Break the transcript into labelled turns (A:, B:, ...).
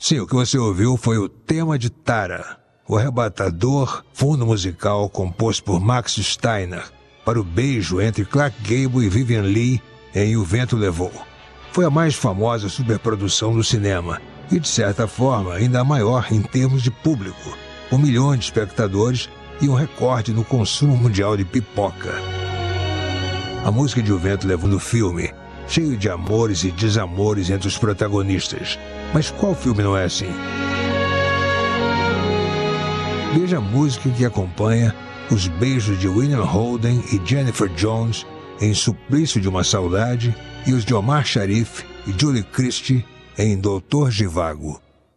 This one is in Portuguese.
A: Sim, o que você ouviu foi o tema de Tara, o arrebatador fundo musical composto por Max Steiner para o beijo entre Clark Gable e Vivien Leigh em O Vento Levou. Foi a mais famosa superprodução do cinema e, de certa forma, ainda a maior em termos de público, com milhões de espectadores e um recorde no consumo mundial de pipoca. A música de O Vento Levou no filme, cheio de amores e desamores entre os protagonistas. Mas qual filme não é assim? Veja a música que acompanha os beijos de William Holden e Jennifer Jones em Suplício de uma Saudade e os de Omar Sharif e Julie Christie em Doutor Zhivago.